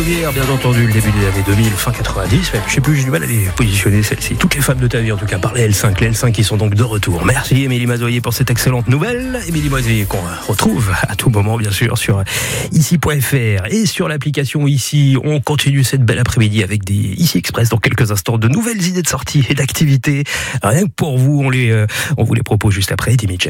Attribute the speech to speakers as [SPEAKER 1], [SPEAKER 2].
[SPEAKER 1] Bien entendu, le début des années 2000, fin 90, même, je sais plus, j'ai du mal à les positionner celle-ci. Toutes les femmes de ta vie, en tout cas, par les L5 qui sont donc de retour. Merci Émilie Mazoyer pour cette excellente nouvelle. Émilie Mazoyer qu'on retrouve à tout moment, bien sûr, sur ici.fr et sur l'application Ici. On continue cette belle après-midi avec des Ici Express dans quelques instants, de nouvelles idées de sortie et d'activités. Rien que pour vous, on vous les propose juste après, Eddie Mitchell.